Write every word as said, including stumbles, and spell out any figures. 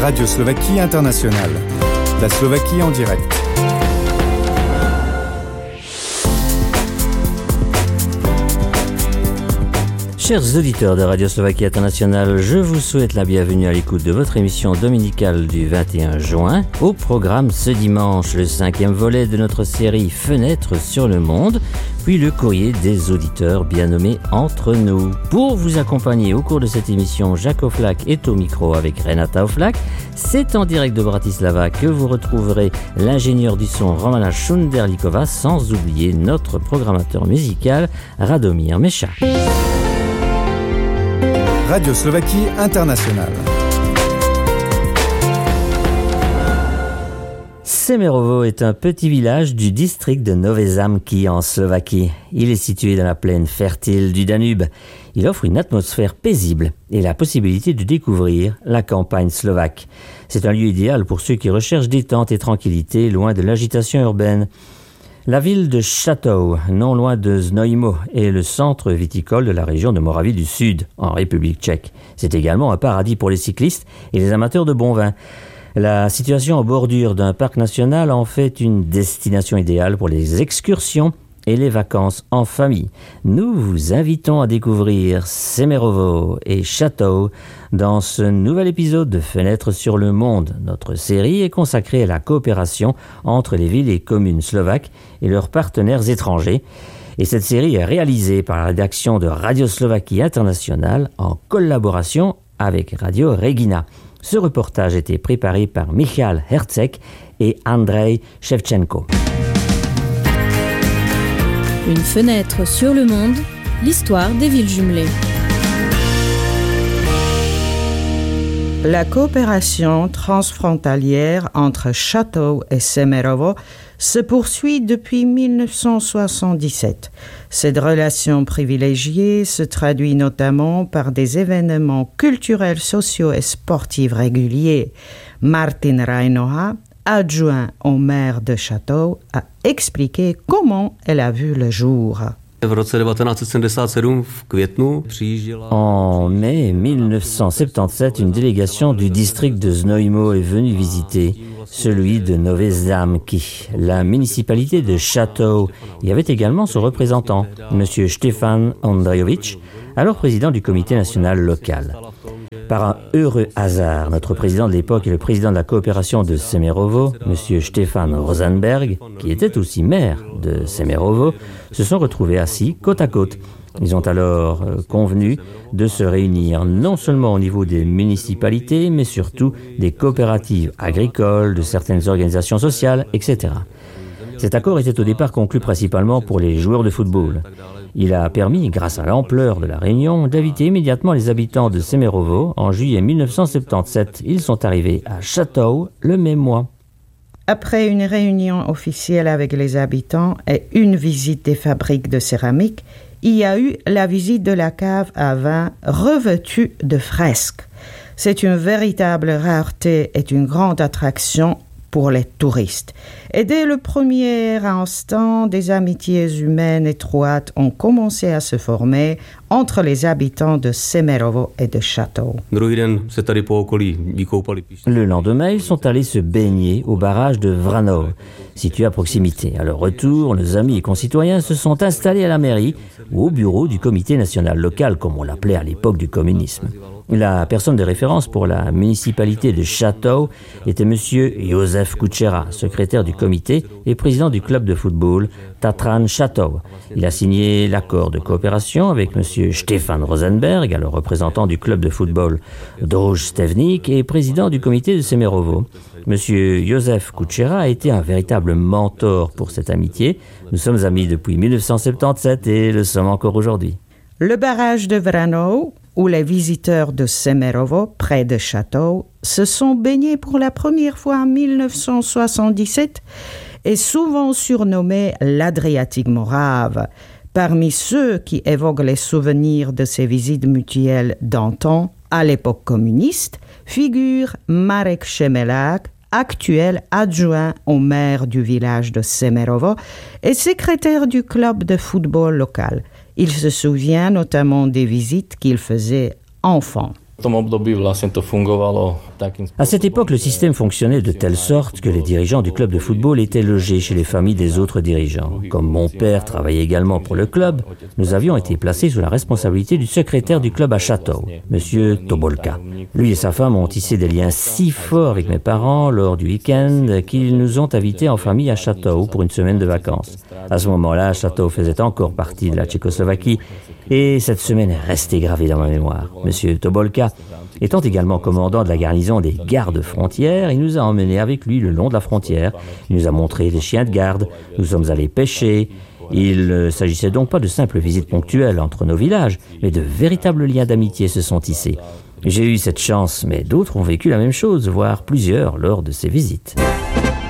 Radio Slovaquie Internationale. La Slovaquie en direct. Chers auditeurs de Radio Slovaquie Internationale, je vous souhaite la bienvenue à l'écoute de votre émission dominicale du vingt et un juin. Au programme ce dimanche, le cinquième volet de notre série Fenêtres sur le monde, puis le courrier des auditeurs bien nommé Entre nous. Pour vous accompagner au cours de cette émission, Jacques Oflak est au micro avec Renata Oflak. C'est en direct de Bratislava que vous retrouverez l'ingénieur du son Romana Šunderlíková, sans oublier notre programmateur musical Radomír Meša. Radio Slovaquie Internationale. Semerovo est un petit village du district de Nové Zámky en Slovaquie. Il est situé dans la plaine fertile du Danube. Il offre une atmosphère paisible et la possibilité de découvrir la campagne slovaque. C'est un lieu idéal pour ceux qui recherchent détente et tranquillité loin de l'agitation urbaine. La ville de Château, non loin de Znojmo, est le centre viticole de la région de Moravie du Sud, en République tchèque. C'est également un paradis pour les cyclistes et les amateurs de bon vin. La situation en bordure d'un parc national en fait une destination idéale pour les excursions et les vacances en famille. Nous vous invitons à découvrir Semerovo et Château dans ce nouvel épisode de Fenêtres sur le monde. Notre série est consacrée à la coopération entre les villes et communes slovaques et leurs partenaires étrangers. Et cette série est réalisée par la rédaction de Radio Slovaquie Internationale en collaboration avec Radio Regina. Ce reportage a été préparé par Michal Herceg et Andrej Shevchenko. Une fenêtre sur le monde, l'histoire des villes jumelées. La coopération transfrontalière entre Château et Semerovo se poursuit depuis dix-neuf cent soixante-dix-sept. Cette relation privilégiée se traduit notamment par des événements culturels, sociaux et sportifs réguliers. Martin Rajnoha, adjoint au maire de Château, a expliqué comment elle a vu le jour. En mai dix-neuf cent soixante-dix-sept, une délégation du district de Znojmo est venue visiter celui de Nové Zámky. La municipalité de Château y avait également son représentant, M. Štefan Ondrejovič, alors président du comité national local. Par un heureux hasard, notre président de l'époque et le président de la coopération de Semerovo, M. Štefan Rosenberg, qui était aussi maire de Semerovo, se sont retrouvés assis côte à côte. Ils ont alors euh, convenu de se réunir non seulement au niveau des municipalités, mais surtout des coopératives agricoles, de certaines organisations sociales, et cetera. Cet accord était au départ conclu principalement pour les joueurs de football. Il a permis, grâce à l'ampleur de la réunion, d'inviter immédiatement les habitants de Semerovo. En juillet dix-neuf cent soixante-dix-sept, ils sont arrivés à Château le même mois. Après une réunion officielle avec les habitants et une visite des fabriques de céramique, il y a eu la visite de la cave à vin revêtue de fresques. C'est une véritable rareté et une grande attraction pour les touristes. Et dès le premier instant, des amitiés humaines étroites ont commencé à se former entre les habitants de Semerovo et de Château. Le lendemain, ils sont allés se baigner au barrage de Vranov, situé à proximité. À leur retour, nos amis et concitoyens se sont installés à la mairie ou au bureau du comité national local, comme on l'appelait à l'époque du communisme. La personne de référence pour la municipalité de Château était M. Josef Kučera, secrétaire du comité et président du club de football Tatran Château. Il a signé l'accord de coopération avec M. Štefan Rosenberg, alors représentant du club de football Druž Stevnik et président du comité de Semerovo. M. Josef Kučera a été un véritable mentor pour cette amitié. Nous sommes amis depuis dix-neuf cent soixante-dix-sept et le sommes encore aujourd'hui. Le barrage de Vranov, où les visiteurs de Semerovo, près de Château, se sont baignés pour la première fois en dix-neuf cent soixante-dix-sept, est souvent surnommé l'Adriatique morave. Parmi ceux qui évoquent les souvenirs de ces visites mutuelles d'antan, à l'époque communiste, figure Marek Šemelák, actuel adjoint au maire du village de Semerovo et secrétaire du club de football local. Il se souvient notamment des visites qu'il faisait enfant. À cette époque, le système fonctionnait de telle sorte que les dirigeants du club de football étaient logés chez les familles des autres dirigeants. Comme mon père travaillait également pour le club, nous avions été placés sous la responsabilité du secrétaire du club à Château, M. Tobolka. Lui et sa femme ont tissé des liens si forts avec mes parents lors du week-end qu'ils nous ont invités en famille à Château pour une semaine de vacances. À ce moment-là, Château faisait encore partie de la Tchécoslovaquie et cette semaine est restée gravée dans ma mémoire. M. Tobolka, étant également commandant de la garnison des gardes frontières, il nous a emmenés avec lui le long de la frontière. Il nous a montré des chiens de garde, nous sommes allés pêcher. Il ne s'agissait donc pas de simples visites ponctuelles entre nos villages, mais de véritables liens d'amitié se sont tissés. J'ai eu cette chance, mais d'autres ont vécu la même chose, voire plusieurs lors de ces visites.